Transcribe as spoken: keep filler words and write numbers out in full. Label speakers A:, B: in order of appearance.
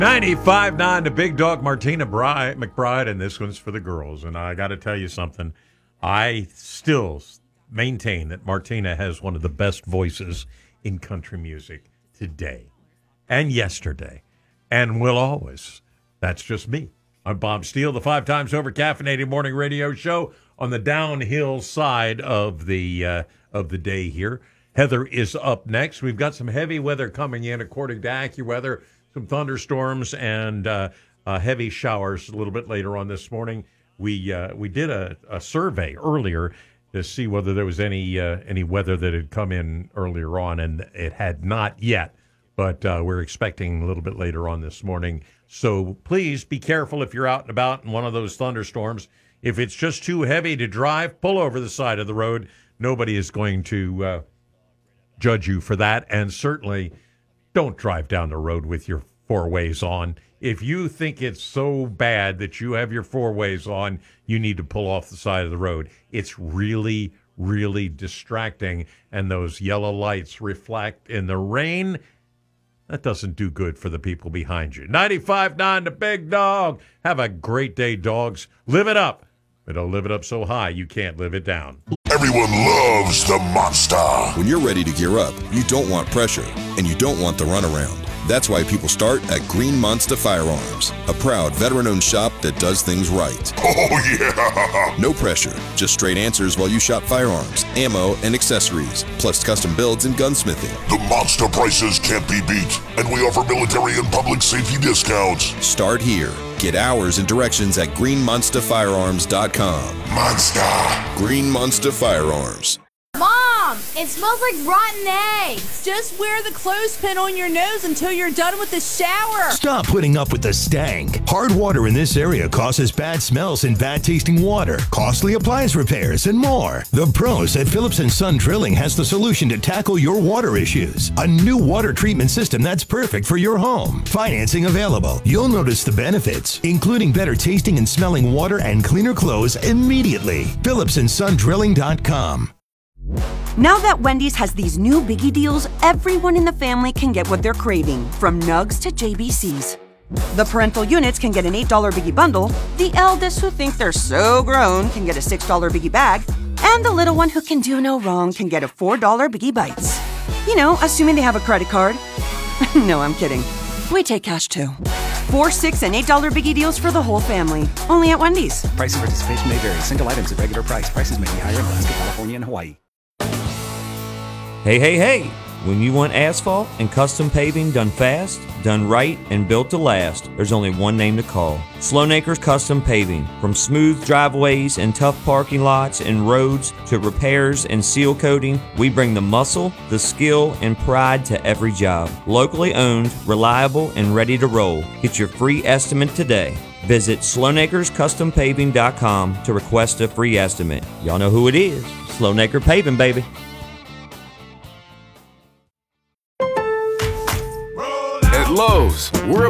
A: ninety-five nine, the big dog, Martina Bri- McBride, and this one's for the girls. And I got to tell you something. I still maintain that Martina has one of the best voices in country music today and yesterday and will always. That's just me. I'm Bob Steele, the five times over caffeinated morning radio show on the downhill side of the uh, of the day here. Heather is up next. We've got some heavy weather coming in, according to AccuWeather. Some thunderstorms and uh, uh, heavy showers a little bit later on this morning. We uh, we did a, a survey earlier to see whether there was any uh, any weather that had come in earlier on, and it had not yet. But uh, we're expecting a little bit later on this morning. So please be careful if you're out and about in one of those thunderstorms. If it's just too heavy to drive, pull over the side of the road. Nobody is going to uh, judge you for that, and certainly don't drive down the road with your four ways on. If you think it's so bad that you have your four ways on, you need to pull off the side of the road. It's really, really distracting, and those yellow lights reflect in the rain. That doesn't do good for the people behind you. ninety-five nine, the big dog. Have a great day, dogs. Live it up. But don't live it up so high you can't live it down.
B: Everyone loves the Monster.
C: When you're ready to gear up, you don't want pressure, and you don't want the runaround. That's why people start at Green Monster Firearms, a proud veteran-owned shop that does things right.
B: Oh, yeah!
C: No pressure, just straight answers while you shop firearms, ammo, and accessories, plus custom builds and gunsmithing.
B: The Monster prices can't be beat, and we offer military and public safety discounts.
C: Start here. Get hours and directions at green monster firearms dot com.
B: Monster!
C: Green Monster Firearms.
D: Mom, it smells like rotten eggs. Just wear the clothespin on your nose until you're done with the shower.
E: Stop putting up with the stank. Hard water in this area causes bad smells and bad tasting water, costly appliance repairs, and more. The pros at Phillips and Son Drilling has the solution to tackle your water issues. A new water treatment system that's perfect for your home. Financing available. You'll notice the benefits, including better tasting and smelling water and cleaner clothes immediately. Phillips and Son Drilling dot com.
F: Now that Wendy's has these new biggie deals, everyone in the family can get what they're craving, from nugs to J B Cs. The parental units can get an eight dollar biggie bundle, the eldest who think they're so grown can get a six dollar biggie bag, and the little one who can do no wrong can get a four dollar biggie bites. You know, assuming they have a credit card. No, I'm kidding. We take cash too. Four, six, and eight dollar biggie deals for the whole family. Only at Wendy's.
G: Price and participation may vary. Single items at regular price. Prices may be higher in Alaska, California, and Hawaii.
H: Hey, hey, hey! When you want asphalt and custom paving done fast, done right, and built to last, there's only one name to call. Sloanacres Custom Paving. From smooth driveways and tough parking lots and roads to repairs and seal coating, we bring the muscle, the skill, and pride to every job. Locally owned, reliable, and ready to roll. Get your free estimate today. Visit Sloanacres Custom Paving dot com to request a free estimate. Y'all know who it is. Sloanacre Paving, baby.
I: At Lowe's, we're